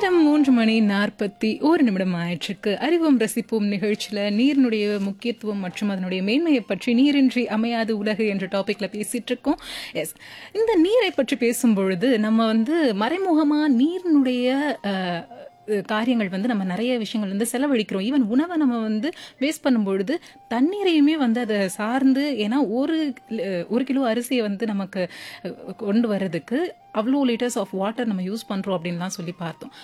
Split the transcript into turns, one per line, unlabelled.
நேரம் 3:41 ஆயிற்றுக்கு. அறிவோம் ரசிப்போம் நிகழ்ச்சியில் நீரினுடைய முக்கியத்துவம் மற்றும் அதனுடைய மேன்மையை பற்றி நீரின்றி அமையாது உலகு என்ற டாபிக்ல பேசிட்டு இருக்கோம். எஸ், இந்த நீரை பற்றி பேசும்பொழுது நம்ம மறைமுகமாக நீரினுடைய காரியங்கள் நம்ம நிறைய விஷயங்கள் செலவழிக்கிறோம். ஈவன் உணவை நம்ம வேஸ்ட் பண்ணும்பொழுது தண்ணீரையுமே அதை சார்ந்து, ஏன்னா ஒரு கிலோ அரிசியை நமக்கு கொண்டு வர்றதுக்கு அவ்வளோ லிட்டர்ஸ் ஆஃப் வாட்டர் நம்ம யூஸ் பண்ணுறோம் அப்படின்லாம் சொல்லி பார்த்தோம்.